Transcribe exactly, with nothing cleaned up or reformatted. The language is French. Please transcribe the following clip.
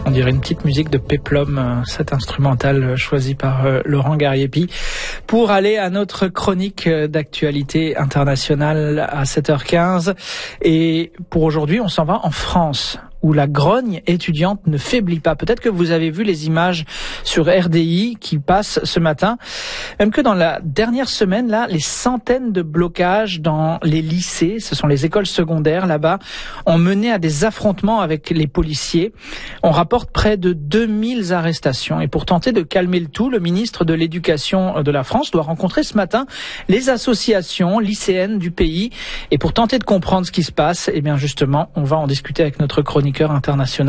On dirait une petite musique de Péplum, cet instrumental choisi par Laurent Gariepi. Pour aller à notre chronique d'actualité internationale à sept heures quinze. Et pour aujourd'hui, on s'en va en France, où la grogne étudiante ne faiblit pas. Peut-être que vous avez vu les images sur R D I qui passent ce matin. Même que dans la dernière semaine, là, les centaines de blocages dans les lycées, ce sont les écoles secondaires là-bas, ont mené à des affrontements avec les policiers. On rapporte près de deux mille arrestations. Et pour tenter de calmer le tout, le ministre de l'Éducation de la France doit rencontrer ce matin les associations lycéennes du pays. Et pour tenter de comprendre ce qui se passe, eh bien justement, on va en discuter avec notre chroniqueur international